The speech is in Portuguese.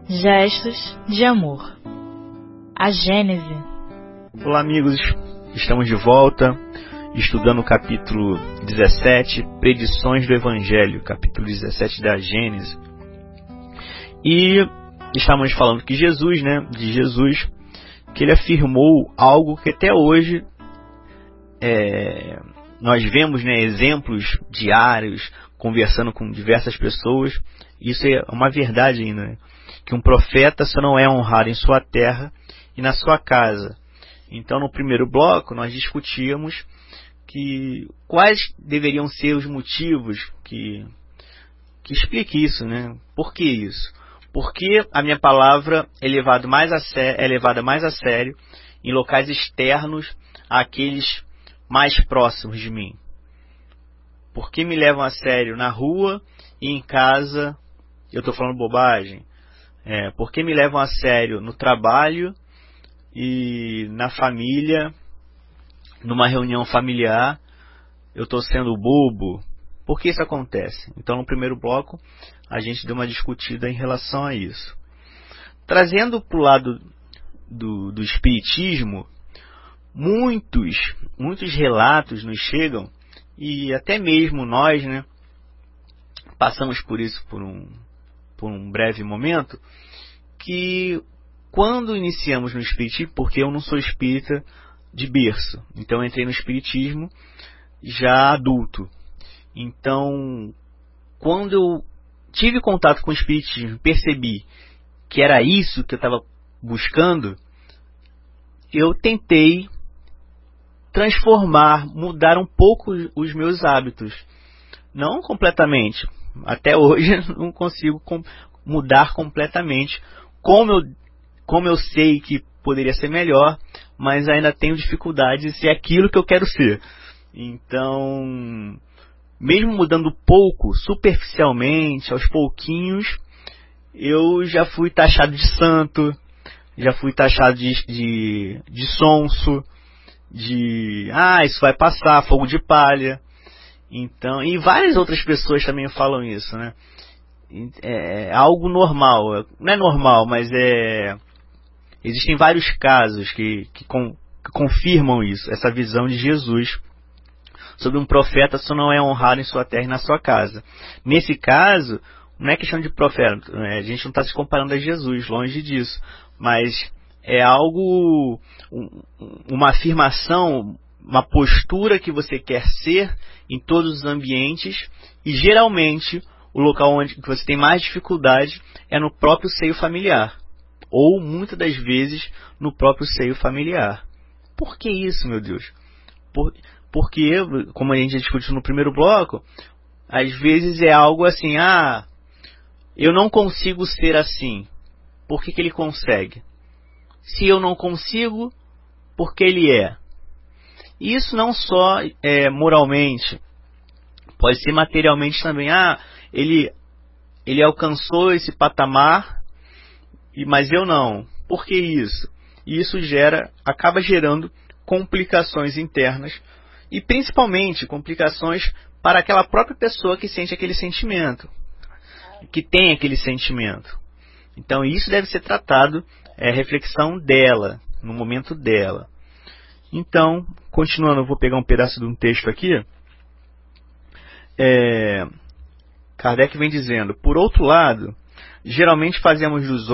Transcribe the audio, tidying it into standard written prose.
Gestos de amor. A Gênese. Olá, amigos, estamos de volta estudando o capítulo 17, Predições do Evangelho, capítulo 17 da Gênese. E estamos falando que Jesus, que ele afirmou algo que até hoje nós vemos, exemplos diários, conversando com diversas pessoas. Isso é uma verdade ainda, que um profeta só não é honrado em sua terra e na sua casa. Então, no primeiro bloco, nós discutíamos quais deveriam ser os motivos que explique isso, Por que isso? Porque a minha palavra é levada mais a sério em locais externos àqueles mais próximos de mim. Por que me levam a sério na rua e em casa eu estou falando bobagem? Por que me levam a sério no trabalho e na família, numa reunião familiar, eu estou sendo bobo? Por que isso acontece? Então, no primeiro bloco, a gente deu uma discutida em relação a isso. Trazendo para o lado do Espiritismo, muitos relatos nos chegam, e até mesmo nós, passamos por isso por um breve momento, que quando iniciamos no Espiritismo, porque eu não sou espírita de berço, então eu entrei no Espiritismo já adulto. Então, quando eu tive contato com o Espiritismo, percebi que era isso que eu estava buscando, eu tentei transformar, mudar um pouco os meus hábitos. Não completamente. Até hoje não consigo mudar completamente. Como eu sei que poderia ser melhor, mas ainda tenho dificuldade de ser aquilo que eu quero ser. Então, mesmo mudando pouco, superficialmente, aos pouquinhos, eu já fui taxado de santo, já fui taxado de sonso, isso vai passar, fogo de palha. Então, e várias outras pessoas também falam isso, É algo normal, não é normal, mas existem vários casos que confirmam isso, essa visão de Jesus sobre um profeta só não é honrado em sua terra e na sua casa. Nesse caso, não é questão de profeta, a gente não está se comparando a Jesus, longe disso, mas é algo, uma afirmação, uma postura que você quer ser em todos os ambientes, e geralmente o local onde você tem mais dificuldade é no próprio seio familiar, ou muitas das vezes no próprio seio familiar. Por que isso, meu Deus? Porque, como a gente já discutiu no primeiro bloco, às vezes é algo assim, eu não consigo ser assim. Por que ele consegue? Se eu não consigo, por que ele é? Isso não só moralmente, pode ser materialmente também. Ele alcançou esse patamar, mas eu não. Por que isso? E isso acaba gerando complicações internas, e principalmente complicações para aquela própria pessoa que sente aquele sentimento, que tem aquele sentimento. Então isso deve ser tratado, reflexão dela, no momento dela. Então, continuando, eu vou pegar um pedaço de um texto aqui. Kardec vem dizendo: por outro lado, geralmente fazemos dos